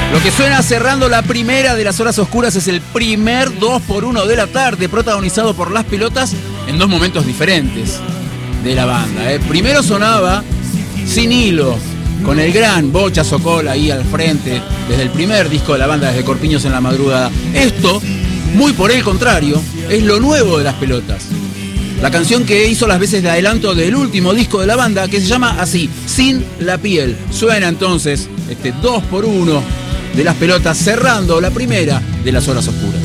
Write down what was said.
Lo que suena cerrando la primera de las horas oscuras es el primer 2x1 de la tarde, protagonizado por Las Pelotas en dos momentos diferentes de la banda. Primero sonaba Sin Hilo, con el gran Bocha Sokol ahí al frente, desde el primer disco de la banda, desde Corpiños en la Madrugada. Esto, muy por el contrario, es lo nuevo de Las Pelotas. La canción que hizo las veces de adelanto del último disco de la banda, que se llama así, Sin la Piel. Suena entonces este 2x1 de Las Pelotas, cerrando la primera de las horas oscuras.